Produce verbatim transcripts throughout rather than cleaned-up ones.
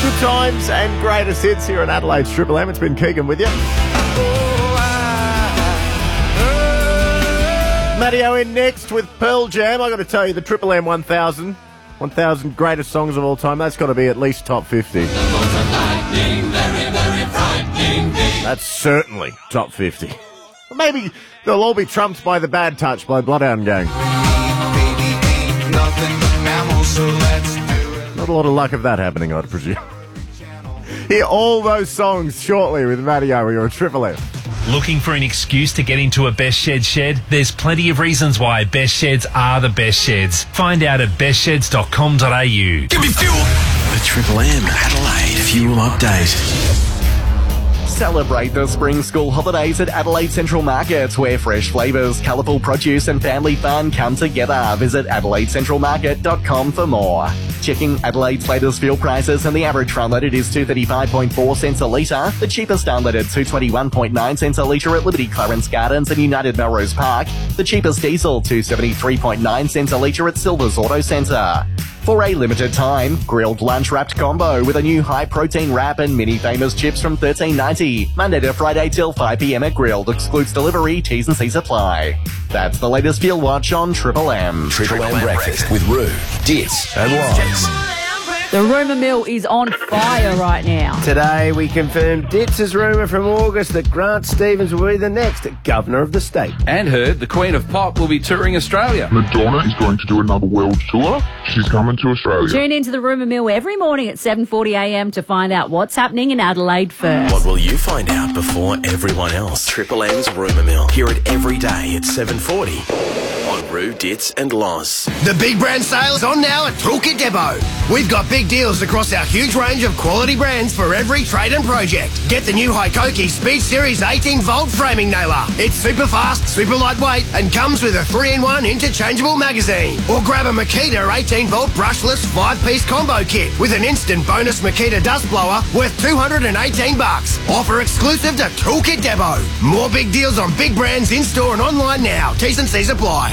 Good times and greatest hits here in Adelaide's Triple M. It's been Keegan with you. Matteo in next with Pearl Jam. I got to tell you, the Triple M one thousand, one thousand greatest songs of all time, that's got to be at least top fifty. That's certainly top fifty. Maybe they'll all be trumped by The Bad Touch by Bloodhound Gang. Not a lot of luck of that happening, I'd presume. Hear all those songs shortly with Matteo or Triple M. Looking for an excuse to get into a Best Shed shed? There's plenty of reasons why Best Sheds are the best sheds. Find out at best sheds dot com dot a u. Give me fuel! The Triple M Adelaide Fuel Update. Celebrate the spring school holidays at Adelaide Central Market, where fresh flavours, colourful produce and family fun come together. Visit adelaide central market dot com for more. Checking Adelaide's latest fuel prices, and the average front loaded is two dollars thirty-five point four cents a litre. The cheapest unleaded two dollars twenty-one point nine cents a litre at Liberty Clarence Gardens and United Melrose Park. The cheapest diesel two dollars seventy-three point nine cents a litre at Silver's Auto Centre. For a limited time, grilled lunch wrapped combo with a new high protein wrap and mini famous chips from thirteen ninety. Monday to Friday till five p m at Grilled. Excludes delivery, T's and C's apply. That's the latest Fuel Watch on Triple M. Triple M Breakfast with Roo, Dits and Loz. The rumour mill is on fire right now. Today we confirmed Dits' rumour from August that Grant Stevens will be the next Governor of the state. And heard the Queen of Pop will be touring Australia. Madonna is going to do another world tour. She's coming to Australia. Tune into the rumour mill every morning at seven forty a m to find out what's happening in Adelaide first. What will you find out before everyone else? Triple M's rumour mill. Hear it every day at seven forty. On Roo, Dits and Loz. The big brand sale is on now at Toolkit Depot. We've got big deals across our huge range of quality brands for every trade and project. Get the new Hikoki Speed Series eighteen volt framing nailer. It's super fast, super lightweight, and comes with a three in one interchangeable magazine. Or grab a Makita eighteen volt brushless five piece combo kit with an instant bonus Makita dust blower worth two hundred eighteen bucks. Offer exclusive to Toolkit Depot. More big deals on big brands in store and online now. T's and C's apply.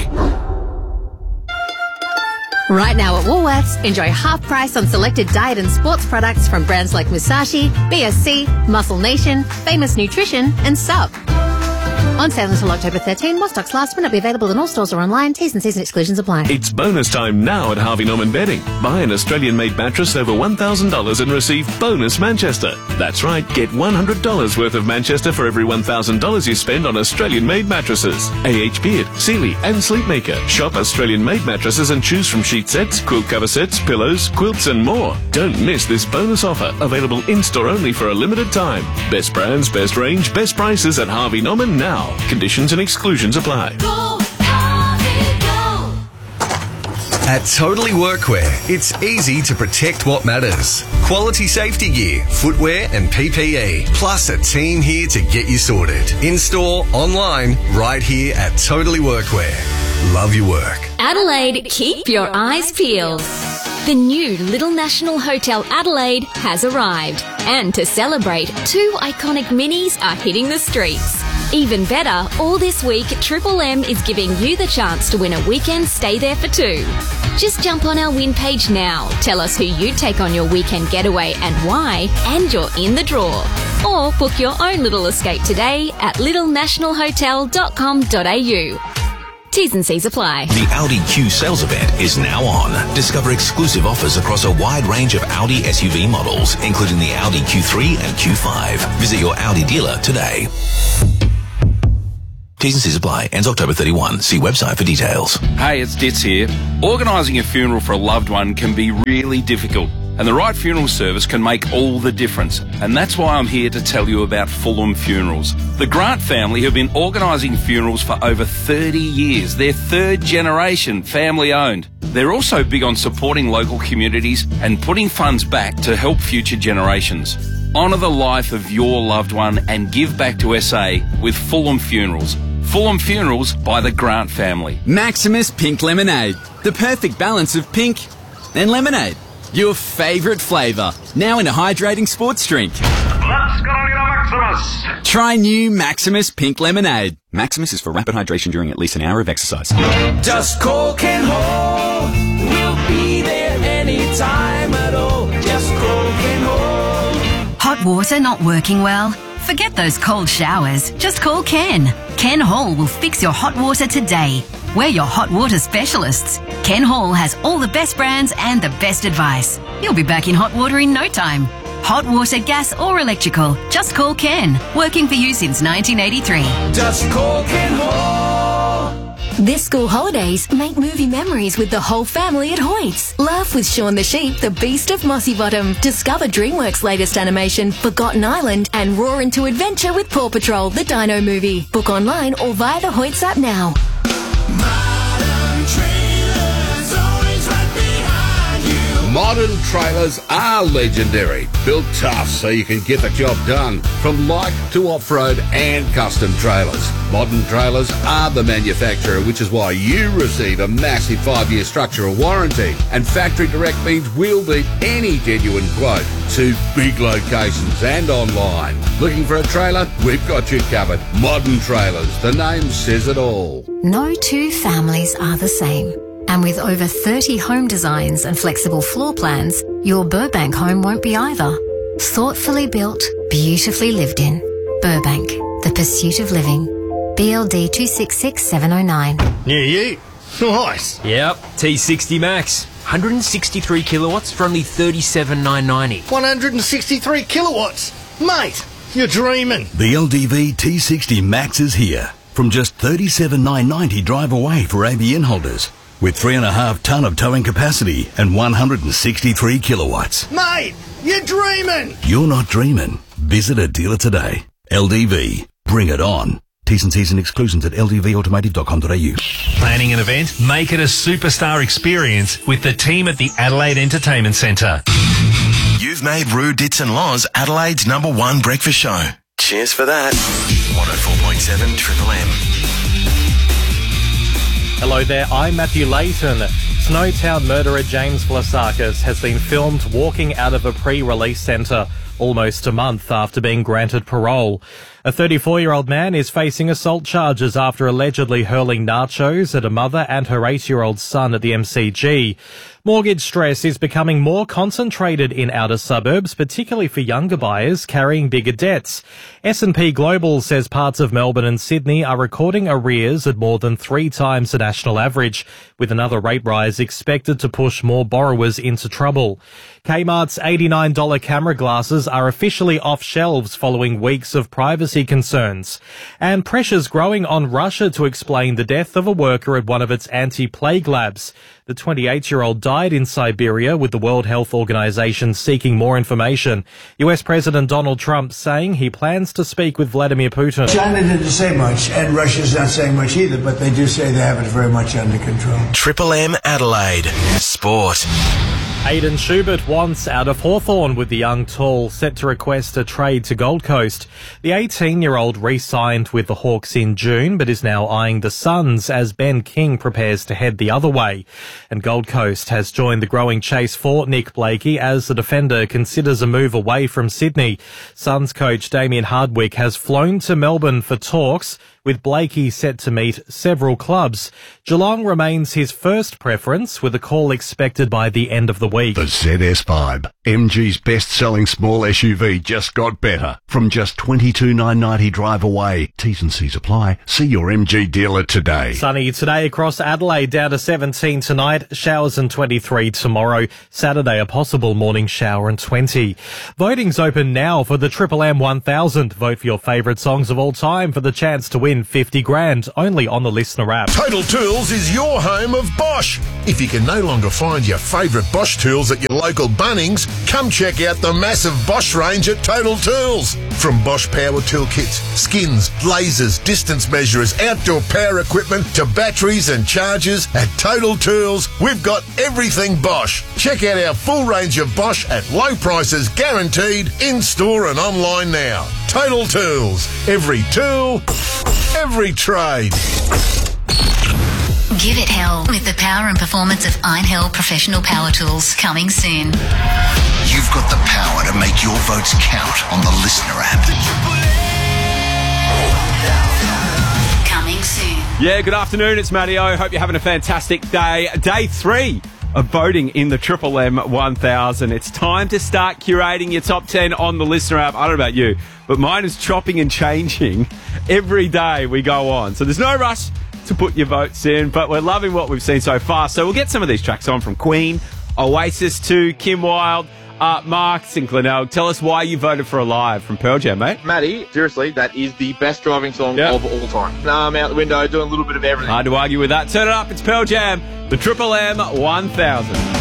Right now at Woolworths, enjoy half price on selected diet and sports products from brands like Musashi, B S C, Muscle Nation, Famous Nutrition and Sup. On sale until October thirteenth, while stocks last, will not be available in all stores or online. T's and C's and exclusions apply. It's bonus time now at Harvey Norman Bedding. Buy an Australian-made mattress over one thousand dollars and receive bonus Manchester. That's right, get one hundred dollars worth of Manchester for every one thousand dollars you spend on Australian-made mattresses. A H Beard, Sealy and Sleepmaker. Shop Australian-made mattresses and choose from sheet sets, quilt cover sets, pillows, quilts and more. Don't miss this bonus offer, available in-store only for a limited time. Best brands, best range, best prices at Harvey Norman now. Conditions and exclusions apply. Go, Harvey, go. At Totally Workwear, it's easy to protect what matters. Quality safety gear, footwear and P P E. Plus a team here to get you sorted. In-store, online, right here at Totally Workwear. Love your work. Adelaide, keep your eyes peeled. The new Little National Hotel Adelaide has arrived. And to celebrate, two iconic minis are hitting the streets. Even better, all this week, Triple M is giving you the chance to win a weekend stay there for two. Just jump on our win page now, tell us who you take on your weekend getaway and why, and you're in the draw. Or book your own little escape today at little national hotel dot com dot a u. T's and C's apply. The Audi Q sales event is now on. Discover exclusive offers across a wide range of Audi S U V models, including the Audi Q three and Q five. Visit your Audi dealer today. T's and C's apply. Ends October thirty-first. See website for details. Hey, it's Dits here. Organising a funeral for a loved one can be really difficult, and the right funeral service can make all the difference. And that's why I'm here to tell you about Fulham Funerals. The Grant family have been organising funerals for over thirty years. They're third generation family owned. They're also big on supporting local communities and putting funds back to help future generations. Honour the life of your loved one and give back to S A with Fulham Funerals. Fulham Funerals by the Grant family. Maximus Pink Lemonade. The perfect balance of pink and lemonade. Your favourite flavour. Now in a hydrating sports drink. Let's go to Maximus. Try new Maximus Pink Lemonade. Maximus is for rapid hydration during at least an hour of exercise. Just call Ken Ho. We'll be there anytime at all. Just call Ken Ho. Hot water not working well? Forget those cold showers. Just call Ken. Ken Hall will fix your hot water today. We're your hot water specialists. Ken Hall has all the best brands and the best advice. You'll be back in hot water in no time. Hot water, gas or electrical. Just call Ken. Working for you since nineteen eighty-three. Just call Ken Hall. This school holidays, make movie memories with the whole family at Hoyts. Laugh with Shaun the Sheep, the Beast of Mossy Bottom. Discover DreamWorks' latest animation, Forgotten Island, and roar into adventure with Paw Patrol, the Dino movie. Book online or via the Hoyts app now. Modern trailers are legendary, built tough so you can get the job done, from light to off-road and custom trailers. Modern trailers are the manufacturer, which is why you receive a massive five-year structural warranty, and factory direct means we'll beat any genuine quote to big locations and online. Looking for a trailer? We've got you covered. Modern Trailers, the name says it all. No two families are the same. And with over thirty home designs and flexible floor plans, your Burbank home won't be either. Thoughtfully built, beautifully lived in. Burbank, the pursuit of living. B L D two six six seven oh nine. Yeah, you. Nice. Yep, T sixty Max. one hundred sixty-three kilowatts for only thirty-seven thousand nine hundred ninety. one hundred sixty-three kilowatts? Mate, you're dreaming. The L D V T sixty Max is here. From just thirty-seven thousand nine hundred ninety drive away for A B N holders. With three and a half tonne of towing capacity and one hundred sixty-three kilowatts. Mate, you're dreaming. You're not dreaming. Visit a dealer today. L D V. Bring it on. T's and C's and exclusions at l d v automotive dot com dot a u. Planning an event? Make it a superstar experience with the team at the Adelaide Entertainment Centre. You've made Roo Dits and Laws Adelaide's number one breakfast show. Cheers for that. one oh four point seven Triple M. Hello there, I'm Matthew Layton. Snowtown murderer James Vlasakis has been filmed walking out of a pre-release centre almost a month after being granted parole. A thirty-four-year-old man is facing assault charges after allegedly hurling nachos at a mother and her eight-year-old son at the M C G. Mortgage stress is becoming more concentrated in outer suburbs, particularly for younger buyers carrying bigger debts. S and P Global says parts of Melbourne and Sydney are recording arrears at more than three times the national average, with another rate rise expected to push more borrowers into trouble. Kmart's eighty-nine dollars camera glasses are officially off shelves following weeks of privacy concerns. And pressure's growing on Russia to explain the death of a worker at one of its anti-plague labs. The twenty-eight-year-old died in Siberia, with the World Health Organization seeking more information. U S President Donald Trump saying he plans to speak with Vladimir Putin. China didn't say much, and Russia's not saying much either, but they do say they have it very much under control. Triple M Adelaide. Sport. Aidan Schubert wants out of Hawthorn, with the young tall set to request a trade to Gold Coast. The eighteen-year-old re-signed with the Hawks in June, but is now eyeing the Suns as Ben King prepares to head the other way. And Gold Coast has joined the growing chase for Nick Blakey as the defender considers a move away from Sydney. Suns coach Damien Hardwick has flown to Melbourne for talks, with Blakey set to meet several clubs. Geelong remains his first preference, with a call expected by the end of the week. The Z S five, M G's best-selling small S U V, just got better. From just twenty-two thousand nine hundred ninety drive away. T's and C's apply. See your M G dealer today. Sunny today across Adelaide, down to seventeen tonight. Showers and twenty-three tomorrow. Saturday, a possible morning shower and twenty. Voting's open now for the Triple M one thousand. Vote for your favourite songs of all time for the chance to win fifty grand, only on the Listener app. Total Tools is your home of Bosch. If you can no longer find your favourite Bosch tools at your local Bunnings, come check out the massive Bosch range at Total Tools. From Bosch power tool kits, skins, lasers, distance measurers, outdoor power equipment to batteries and chargers, at Total Tools, we've got everything Bosch. Check out our full range of Bosch at low prices guaranteed, in-store and online now. Total Tools. Every tool, every trade. Give it hell with the power and performance of Einhell Professional Power Tools, coming soon. You've got the power to make your votes count on the Listener app. Coming soon. Yeah, good afternoon, it's Matty O. Hope you're having a fantastic day. Day three of voting in the Triple M one thousand. It's time to start curating your top ten on the Listener app. I don't know about you, but mine is chopping and changing every day we go on. So there's no rush to put your votes in, but we're loving what we've seen so far. So we'll get some of these tracks on, from Queen, Oasis to Kim Wilde. Uh, Mark Sinclair, tell us why you voted for Alive from Pearl Jam, mate. Matty, seriously, that is the best driving song Yep. of all time. Now I'm out the window doing a little bit of everything. Hard to argue with that. Turn it up, it's Pearl Jam, the Triple M one thousand.